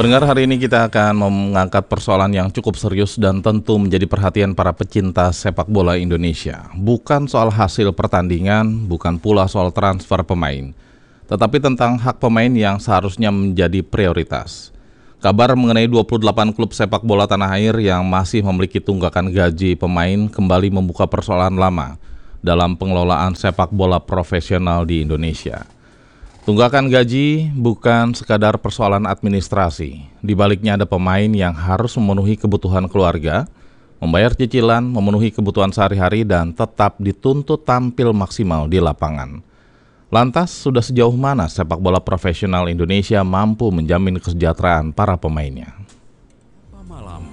Pendengar, hari ini kita akan mengangkat persoalan yang cukup serius dan tentu menjadi perhatian para pecinta sepak bola Indonesia. Bukan soal hasil pertandingan, bukan pula soal transfer pemain, tetapi tentang hak pemain yang seharusnya menjadi prioritas. Kabar mengenai 28 klub sepak bola tanah air yang masih memiliki tunggakan gaji pemain kembali membuka persoalan lama dalam pengelolaan sepak bola profesional di Indonesia. Tunggakan gaji bukan sekadar persoalan administrasi. Di baliknya ada pemain yang harus memenuhi kebutuhan keluarga, membayar cicilan, memenuhi kebutuhan sehari-hari, dan tetap dituntut tampil maksimal di lapangan. Lantas, sudah sejauh mana sepak bola profesional Indonesia mampu menjamin kesejahteraan para pemainnya? Malam